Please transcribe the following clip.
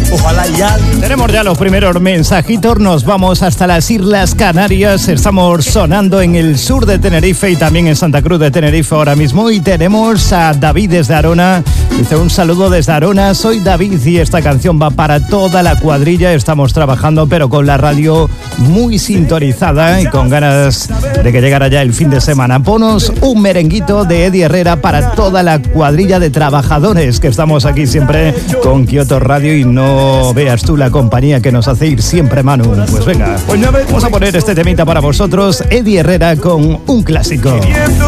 Ojalá ya. Tenemos ya los primeros mensajitos, nos vamos hasta las Islas Canarias, estamos sonando en el sur de Tenerife y también en Santa Cruz de Tenerife ahora mismo, y tenemos a David desde Arona. Dice: un saludo desde Arona, soy David y esta canción va para toda la cuadrilla. Estamos trabajando pero con la radio muy sintonizada y con ganas de que llegara ya el fin de semana. Ponos un merenguito de Eddie Herrera para toda la cuadrilla de trabajadores que estamos aquí siempre con Kyoto Radio, y no veas tú la compañía que nos hace ir siempre, Manu. Pues venga, vamos a poner este temita para vosotros, Eddie Herrera con un clásico.